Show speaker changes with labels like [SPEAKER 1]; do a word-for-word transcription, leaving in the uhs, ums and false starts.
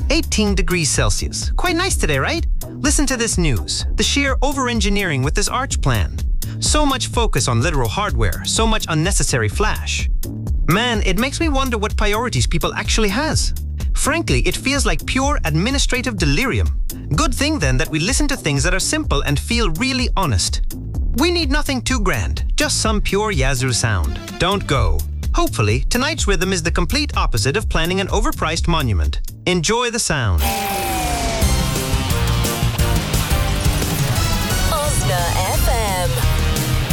[SPEAKER 1] eighteen degrees Celsius. Quite nice today, right? Listen to this news. The sheer over-engineering with this arch plan. So much focus on literal hardware, so much unnecessary flash. Man, it makes me wonder what priorities people actually has. Frankly, it feels like pure administrative delirium. Good thing then that we listen to things that are simple and feel really honest. We need nothing too grand, just some pure Yazoo sound. Don't go. Hopefully, tonight's rhythm is the complete opposite of planning an overpriced monument. Enjoy the sound.